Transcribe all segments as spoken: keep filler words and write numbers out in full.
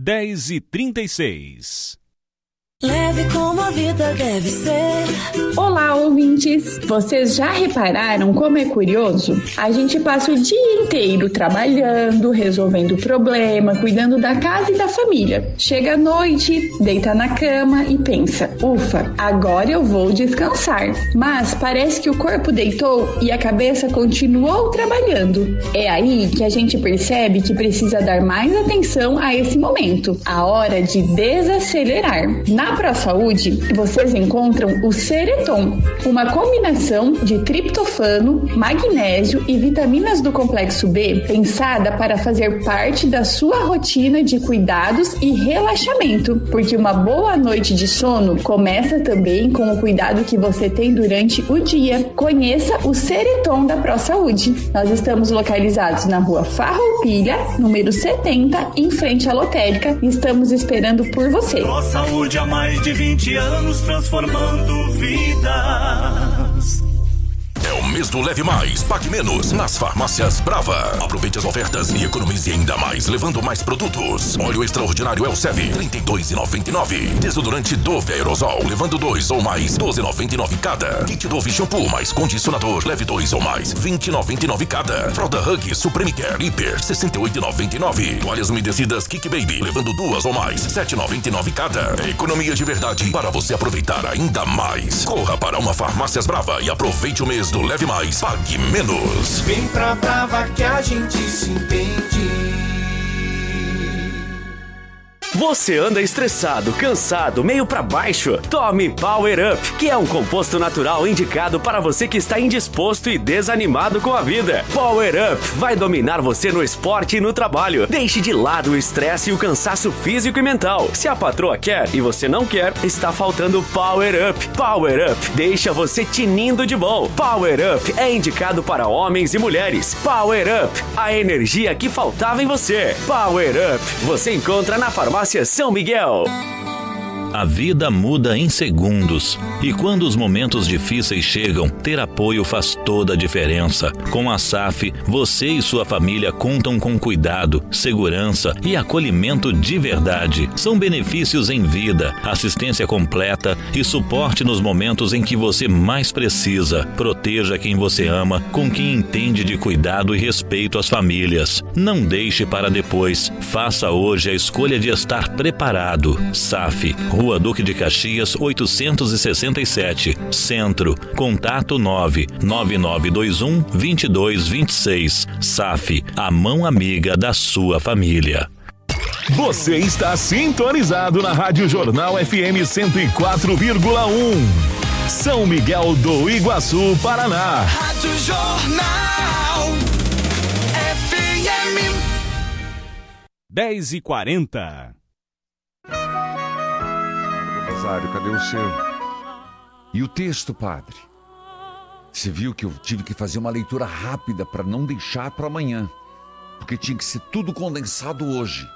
dez e trinta e seis. Leve como a vida deve ser. Olá, ouvintes! Vocês já repararam como é curioso? A gente passa o dia inteiro trabalhando, resolvendo problema, cuidando da casa e da família. Chega à noite, deita na cama e pensa: ufa, agora eu vou descansar. Mas parece que o corpo deitou e a cabeça continuou trabalhando. É aí que a gente percebe que precisa dar mais atenção a esse momento, a hora de desacelerar. Na ProSaúde, vocês encontram o Sereton, uma combinação de triptofano, magnésio e vitaminas do complexo B, pensada para fazer parte da sua rotina de cuidados e relaxamento, porque uma boa noite de sono começa também com o cuidado que você tem durante o dia. Conheça o Sereton da ProSaúde. Nós estamos localizados na rua Farroupilha, número setenta, em frente à lotérica. Estamos esperando por você. ProSaúde há mais de vinte anos transformando vidas. É o mês do Leve Mais, Pague Menos nas farmácias Brava. Aproveite as ofertas e economize ainda mais, levando mais produtos. Óleo extraordinário Elseve, trinta e dois reais e noventa e nove centavos. Desodorante Dove Aerosol, levando dois ou mais, doze reais e noventa e nove centavos cada. Kit Dove Shampoo mais condicionador, leve dois ou mais, vinte reais e noventa e nove centavos cada. Fralda Hug Supreme Care Hiper, sessenta e oito reais e noventa e nove centavos. Toalhas umedecidas Kick Baby, levando duas ou mais, sete reais e noventa e nove centavos cada. É economia de verdade para você aproveitar ainda mais. Corra para uma Farmácias Brava e aproveite o mês do Leve Mais, Pague Menos. Vem pra Brava que a gente se entende. Você anda estressado, cansado, meio pra baixo? Tome Power Up, que é um composto natural indicado para você que está indisposto e desanimado com a vida. Power Up vai dominar você no esporte e no trabalho. Deixe de lado o estresse e o cansaço físico e mental. Se a patroa quer e você não quer, está faltando Power Up. Power Up deixa você tinindo de bom. Power Up é indicado para homens e mulheres. Power Up, a energia que faltava em você. Power Up, você encontra na farmácia São Miguel. A vida muda em segundos e quando os momentos difíceis chegam, ter apoio faz toda a diferença. Com a S A F, você e sua família contam com cuidado, segurança e acolhimento de verdade. São benefícios em vida, assistência completa e suporte nos momentos em que você mais precisa. Proteja quem você ama, com quem entende de cuidado e respeito às famílias. Não deixe para depois. Faça hoje a escolha de estar preparado. S A F, Rua Duque de Caxias, oitocentos e sessenta e sete, Centro. Contato nove nove nove dois um, dois dois dois seis. S A F, a mão amiga da sua família. Você está sintonizado na Rádio Jornal F M cento e quatro vírgula um. São Miguel do Iguaçu, Paraná. Rádio Jornal F M. dez e quarenta. Rosário, cadê o seu? E o texto, padre? Você viu que eu tive que fazer uma leitura rápida para não deixar para amanhã, porque tinha que ser tudo condensado hoje.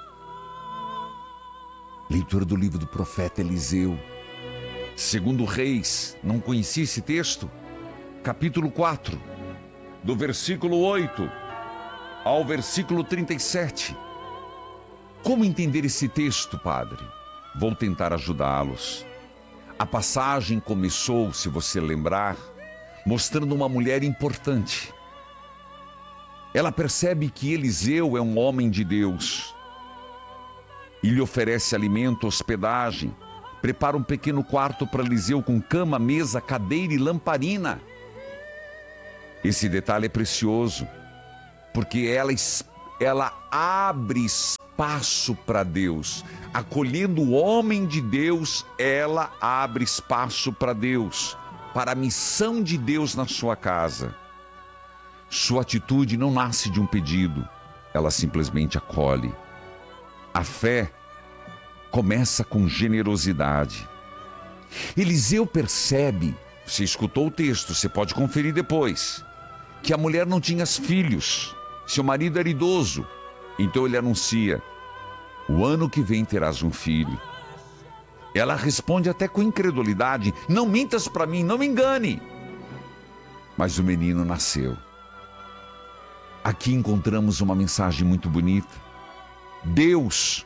Leitura do livro do profeta Eliseu. Segundo Reis, não conhecia esse texto? Capítulo quatro, do versículo oito ao versículo trinta e sete. Como entender esse texto, padre? Vou tentar ajudá-los. A passagem começou, se você lembrar, mostrando uma mulher importante. Ela percebe que Eliseu é um homem de Deus e lhe oferece alimento, hospedagem, prepara um pequeno quarto para Eliseu com cama, mesa, cadeira e lamparina. Esse detalhe é precioso, porque ela, ela abre espaço para Deus. Acolhendo o homem de Deus, ela abre espaço para Deus, para a missão de Deus na sua casa. Sua atitude não nasce de um pedido, ela simplesmente acolhe. A fé começa com generosidade. Eliseu percebe, você escutou o texto, você pode conferir depois, que a mulher não tinha filhos, seu marido era idoso. Então ele anuncia: o ano que vem terás um filho. Ela responde até com incredulidade: não mintas para mim, não me engane. Mas o menino nasceu. Aqui encontramos uma mensagem muito bonita. Deus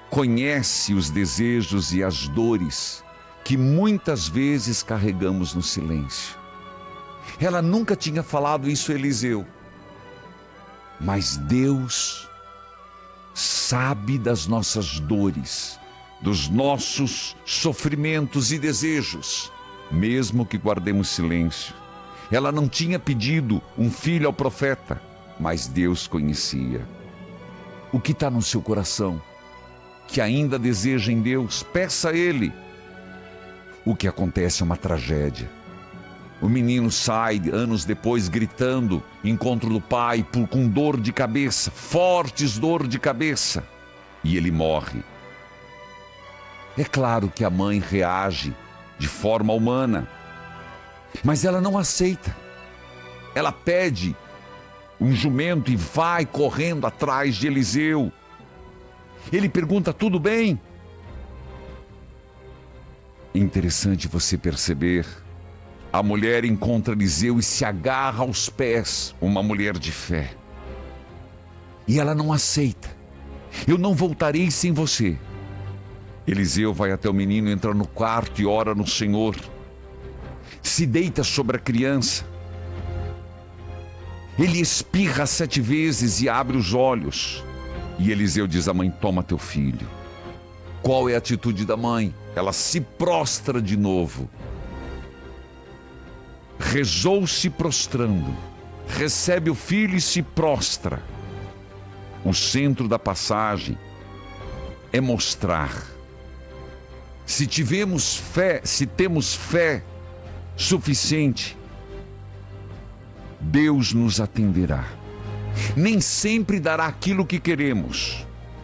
conhece os desejos e as dores que muitas vezes carregamos no silêncio. Ela nunca tinha falado isso a Eliseu, mas Deus sabe das nossas dores, dos nossos sofrimentos e desejos, mesmo que guardemos silêncio. Ela não tinha pedido um filho ao profeta, mas Deus conhecia. O que está no seu coração, que ainda deseja em Deus, peça a Ele. O que acontece é uma tragédia. O menino sai anos depois gritando, encontro do pai, por, com dor de cabeça, fortes dor de cabeça, e ele morre. É claro que a mãe reage de forma humana, mas ela não aceita. Ela pede um jumento e vai correndo atrás de Eliseu. Ele pergunta: tudo bem? É interessante você perceber, a mulher encontra Eliseu e se agarra aos pés, uma mulher de fé. E ela não aceita. Eu não voltarei sem você. Eliseu vai até o menino, entra no quarto e ora no Senhor. Se deita sobre a criança. Ele espirra sete vezes e abre os olhos. E Eliseu diz à mãe: toma teu filho. Qual é a atitude da mãe? Ela se prostra de novo. Rezou-se prostrando. Recebe o filho e se prostra. O centro da passagem é mostrar. Se tivemos fé, se temos fé suficiente, Deus nos atenderá. Nem sempre dará aquilo que queremos,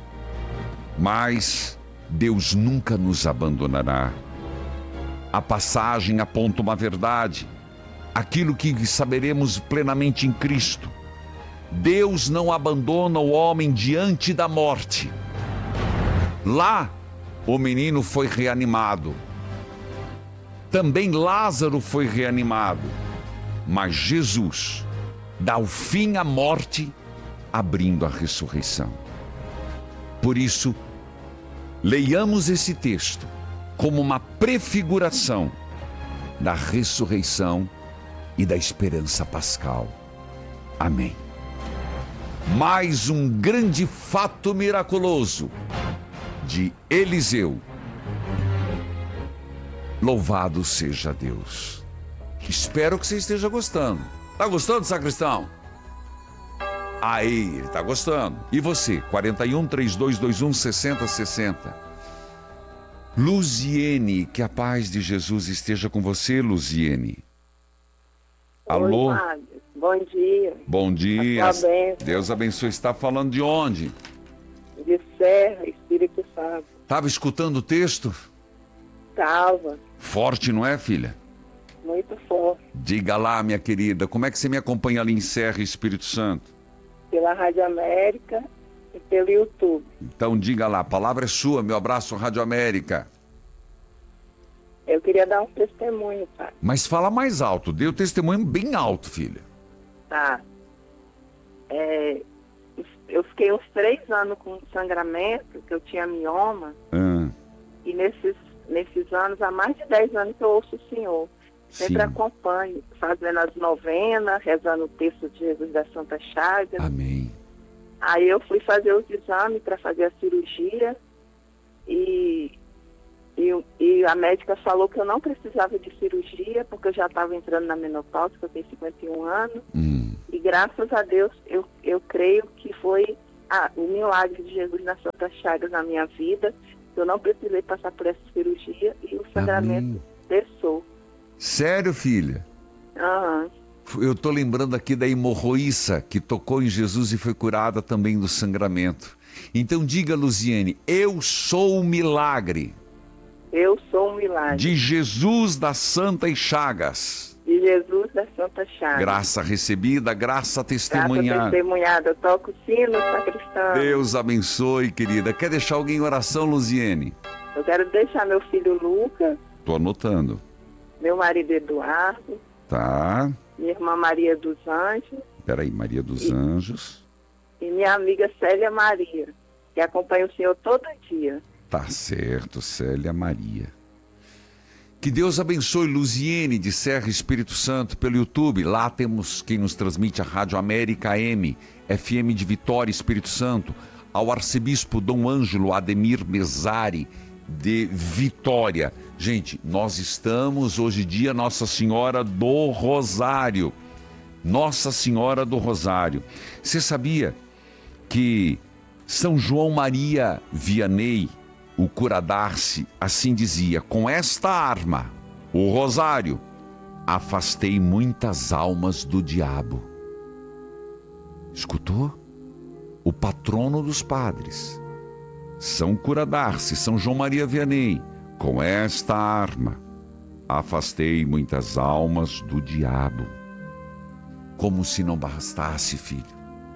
mas Deus nunca nos abandonará. A passagem aponta uma verdade, aquilo que saberemos plenamente em Cristo. Deus não abandona o homem diante da morte. Lá, o menino foi reanimado. Também Lázaro foi reanimado. Mas Jesus dá o fim à morte, abrindo a ressurreição. Por isso, leiamos esse texto como uma prefiguração da ressurreição e da esperança pascal. Amém. Mais um grande fato miraculoso de Eliseu. Louvado seja Deus. Espero que você esteja gostando. Tá gostando, sacristão? Aí, ele tá gostando. E você? quarenta e um, trinta e dois, vinte e um, sessenta, sessenta. Luziene, que a paz de Jesus esteja com você, Luziene. Alô? Oi, Mário. Bom dia. Bom dia. Parabéns. Deus abençoe. Está falando de onde? De Serra, Espírito Santo. Estava escutando o texto? Tava. Forte, não é, filha? Muito forte. Diga lá, minha querida, como é que você me acompanha ali em Serra, Espírito Santo? Pela Rádio América e pelo YouTube. Então diga lá, a palavra é sua. Meu abraço, Rádio América. Eu queria dar um testemunho, pai. Mas fala mais alto, dê o testemunho bem alto, filha. Tá. É, eu fiquei uns três anos com sangramento, que eu tinha mioma. Ah. E nesses, nesses anos, há mais de dez anos que eu ouço o Senhor. Sempre Sim. acompanho, fazendo as novenas, rezando o texto de Jesus da Santa Chagas. Amém. Aí eu fui fazer os exames para fazer a cirurgia e, e, e a médica falou que eu não precisava de cirurgia porque eu já estava entrando na menopausa, que eu tenho cinquenta e um anos. Hum. E graças a Deus eu, eu creio que foi ah, o milagre de Jesus na Santa Chagas na minha vida. Eu não precisei passar por essa cirurgia e o sangramento cessou. Sério, filha? Aham. Eu tô lembrando aqui da hemorroíça que tocou em Jesus e foi curada também do sangramento. Então diga, Luziene, eu sou o milagre. Eu sou um milagre. De Jesus das Santas Chagas. De Jesus da Santa Chagas. Graça recebida, graça testemunhada. Graça testemunhada. Eu toco o sino, sacristão. Deus abençoe, querida. Quer deixar alguém em oração, Luziene? Eu quero deixar meu filho Lucas. Tô anotando. Meu marido Eduardo. Tá. Minha irmã Maria dos Anjos. Peraí, Maria dos e, Anjos. E minha amiga Célia Maria. que acompanha o senhor todo dia. Tá certo, Célia Maria. Que Deus abençoe Luziene de Serra Espírito Santo pelo YouTube. Lá temos quem nos transmite a Rádio América A M, F M de Vitória, Espírito Santo. Ao arcebispo Dom Ângelo Ademir Mesari de Vitória. Gente, nós estamos hoje em dia Nossa Senhora do Rosário. Nossa Senhora do Rosário. Você sabia que São João Maria Vianney, o cura d'Arce, assim dizia: com esta arma, o rosário, afastei muitas almas do diabo. Escutou? O patrono dos padres, São Cura d'Arce, São João Maria Vianney, com esta arma, afastei muitas almas do diabo. Como se não bastasse, filho.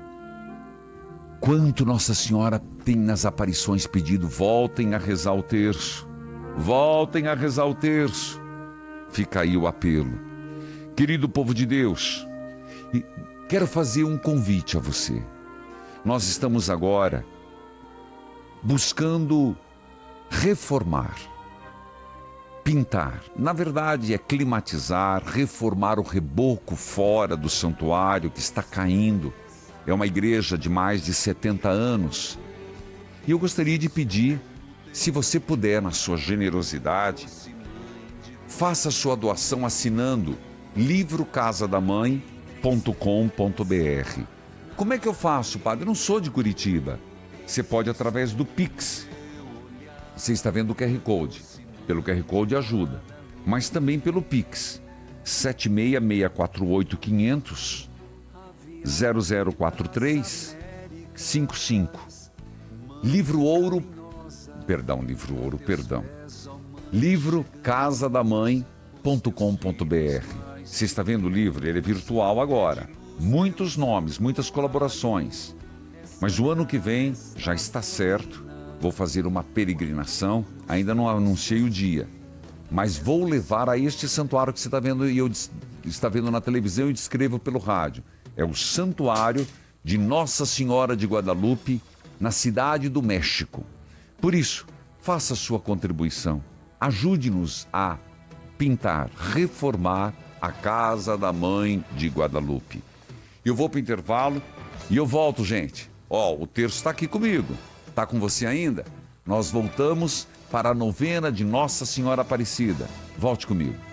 Quanto Nossa Senhora tem nas aparições pedido: voltem a rezar o terço, voltem a rezar o terço. Fica aí o apelo. Querido povo de Deus, quero fazer um convite a você. Nós estamos agora buscando reformar, pintar. Na verdade é climatizar, reformar o reboco fora do santuário que está caindo. É uma igreja de mais de setenta anos. E eu gostaria de pedir, se você puder, na sua generosidade, faça sua doação assinando livro casa da mãe ponto com ponto br. Como é que eu faço, padre? Eu não sou de Curitiba. Você pode através do Pix. Você está vendo o Q R Code. Pelo Q R Code ajuda. Mas também pelo Pix. sete seis seis quatro oito cinco zero zero zero quatro três cinco cinco. Livro Ouro, perdão, Livro Ouro, perdão. livro casa da mãe ponto com ponto br. Você está vendo o livro? Ele é virtual agora. Muitos nomes, muitas colaborações. Mas o ano que vem já está certo. Vou fazer uma peregrinação. Ainda não anunciei o dia. Mas vou levar a este santuário que você está vendo e eu está vendo na televisão e descrevo pelo rádio. É o Santuário de Nossa Senhora de Guadalupe, na cidade do México. Por isso, faça sua contribuição. Ajude-nos a pintar, reformar a Casa da Mãe de Guadalupe. Eu vou para o intervalo e eu volto, gente. Ó, o terço está aqui comigo. Está com você ainda? Nós voltamos para a novena de Nossa Senhora Aparecida. Volte comigo.